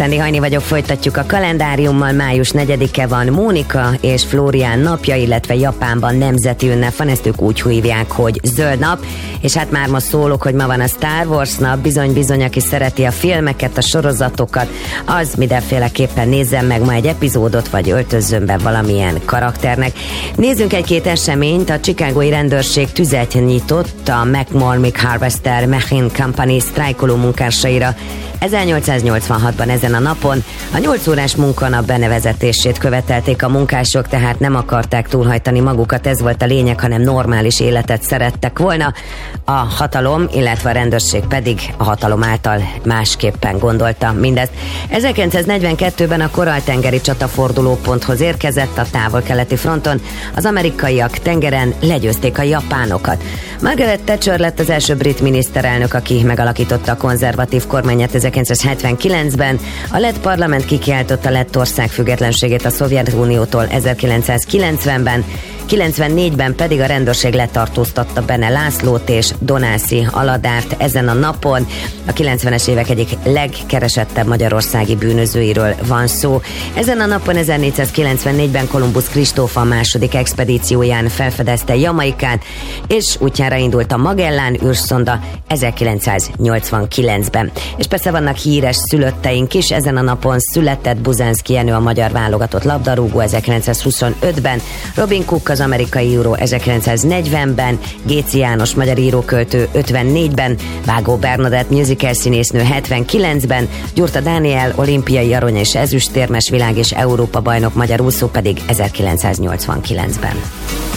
Szendi Hajni vagyok, folytatjuk a kalendáriummal. Május 4-e van Mónika és Flórián napja, illetve Japánban nemzeti ünnep van, ezt ők úgy hívják, hogy zöld nap. És hát már ma szólok, hogy ma van a Star Wars nap, bizony, aki szereti a filmeket, a sorozatokat, az mindenféleképpen nézzen meg ma egy epizódot, vagy öltözzön be valamilyen karakternek. Nézzünk egy-két eseményt. A chicagói rendőrség tüzet nyitott a McCormick Harvester Machine Company sztrájkoló munkásaira 1886-ban ezen a napon. A 8 órás munkanap benevezetését követelték a munkások, tehát nem akarták túlhajtani magukat, ez volt a lényeg, hanem normális életet szerettek volna. A hatalom, illetve a rendőrség pedig a hatalom által másképpen gondolta mindezt. 1942-ben a Korall-tengeri csatafordulóponthoz érkezett a távol-keleti fronton. Az amerikaiak tengeren legyőzték a japánokat. Margaret Thatcher lett az első brit miniszterelnök, aki megalakította a konzervatív kormányát 1979-ben. A lett parlament kikiáltotta Lettország függetlenségét a Szovjetuniótól 1990-ben, 94-ben pedig a rendőrség letartóztatta Bene Lászlót és Donászi Aladárt ezen a napon. A 90-es évek egyik legkeresettebb magyarországi bűnözőiről van szó. Ezen a napon 1494-ben Kolumbusz Kristóf a második expedícióján felfedezte Jamaikát, és útjára indult a Magellán űrszonda 1989-ben. És persze vannak híres szülötteink is. Ezen a napon született Buzánszky Jenő, a magyar válogatott labdarúgó 1925-ben, Robin Cook az amerikai író 1940-ben, Géci János magyar íróköltő 54-ben, Vágó Bernadett musical színésznő 79-ben, Gyurta Dániel olimpiai arany és ezüstérmes, világ és Európa bajnok magyar úszó pedig 1989-ben.